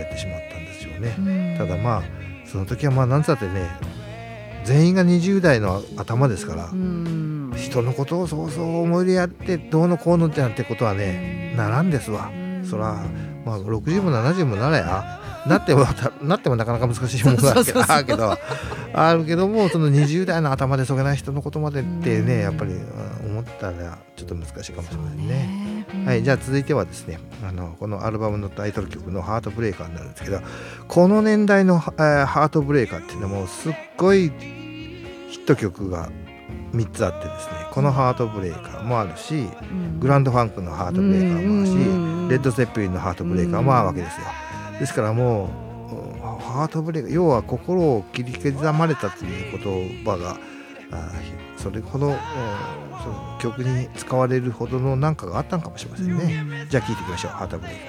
ってしまったんですよね。ただまあその時はまあなんつったってね、全員が20代の頭ですから、人のことをそうそう思い入れやってどうのこうのってなんてことはねならんですわ。そらまあ60も70もならやなってもなかなか難しいものがあるけども、その20代の頭でそげない人のことまでってねやっぱり思ったらちょっと難しいかもしれませんね。はい、じゃあ続いてはですね、このアルバムのタイトル曲のハートブレイカーになるんですけど、この年代の、ハートブレイカーっていうのもすっごいヒット曲が3つあってですね、このハートブレイカーもあるし、グランドファンクのハートブレイカーもあるし、レッド・ゼッペリンのハートブレイカーもあるわけですよ。ですからもうハートブレイカー、要は心を切り刻まれたという言葉がそれほどその曲に使われるほどのなんかがあったのかもしれませんね。じゃあ聴いていきましょう。ハートブレイカー。